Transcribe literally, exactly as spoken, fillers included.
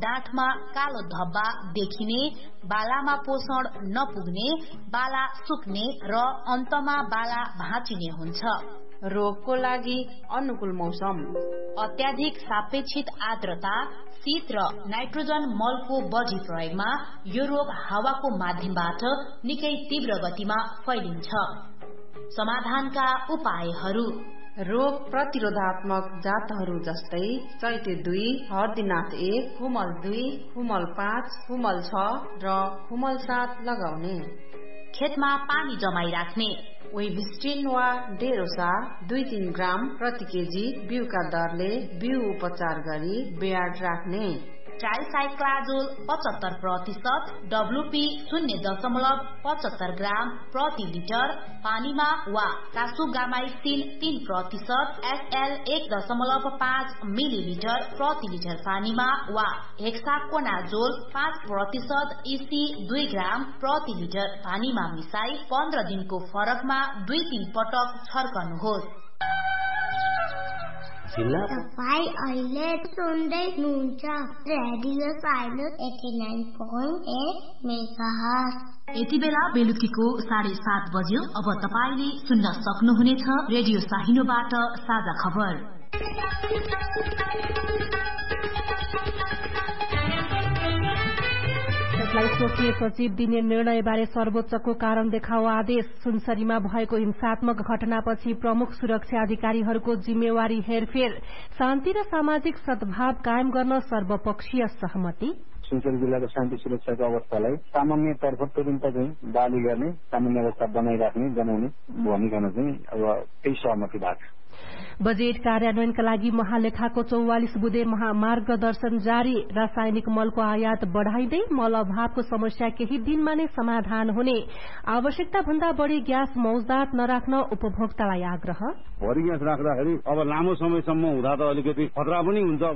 डाँठमा कालो धब्बा देखिने, बालामा पोषण नपुग्ने, बाला सुक्ने र अन्तमा बाला भाँचिने हुन्छ। रोगको लागि अनुकूल मौसम, अत्याधिक सापेक्षित आर्द्रता, शीत र नाइट्रोजन मलको बढी प्रयोगमा यो रोग हावाको माध्यमबाट निकै तीव्र गतिमा फैलिन्छ। समाधानका उपायहरू: रोग प्रतिरोधात्मक जातहरू जस्तै चैते दुई, हर्दीनाथ एक, खुमल दुई, खुमल पाँच, खुमल छ र खुमल सात लगाउने। खेतमा पानी जमाई राख्ने, वेबिस्टिन वा डेरोसा दुई तीन ग्राम प्रति केजी बिउका दरले बिउ उपचार गरी बेयाड राख्ने। ट्राइसाइक्लाजोल पचहत्तर प्रतिशत, डब्लुपी शून्य दशमलव पचहत्तर ग्राम प्रति लिटर पानीमा वा कासुगामाइसिन तीन प्रतिशत, एसएल एक दशमलव पाँच मिलिलिटर प्रति लिटर पानीमा वा हेक्साकोनाजोल पाँच प्रतिशत इसी दुई ग्राम प्रति लिटर पानीमा मिसाई पन्ध्र दिनको फरकमा दुई तीन पटक छर्कनुहोस्। तपाईँ अहिले सुन्दै हुनुहुन्छ radio sinus eighty nine point at megahertz. यति बेला बेलुकीको साढे सात बज्यो। अब तपाईँले सुन्न सक्नुहुनेछ रेडियो साहिनोबाट साझा खबर। स्वकीय सचिव दिने निर्णयबारे सर्वोच्चको कारण देखाओ आदेश। सुनसरीमा भएको हिंसात्मक घटनापछि प्रमुख सुरक्षा अधिकारीहरूको जिम्मेवारी हेरफेर। शान्ति र सामाजिक सद्भाव कायम गर्न सर्वपक्षीय सहमति। सुनसरी जिल्लाको शान्ति सुरक्षाको अवस्थालाई सामान्यतर्फ तुरन्त चाहिँ बहाली गर्ने, सामान्य अवस्था बनाइराख्ने, जनाउने भूमिकामा चाहिँ अब त्यही सहमति भएको छ। बजेट कार्यान्वयनका लागि महालेखाको चौवालिस बुधे मार्गदर्शन जारी। रासायनिक मलको आयात बढ़ाइँदै मल अभावको समस्या केही दिनमा नै समाधान हुने। आवश्यकता भन्दा बढ़ी ग्यास मौजदात नराख्न उपभोक्तालाई आग्रह। भरि ग्यास राख्दाखेरि अब लामो समयसम्म हुँदा त अलिकति खतरा पनि हुन्छ।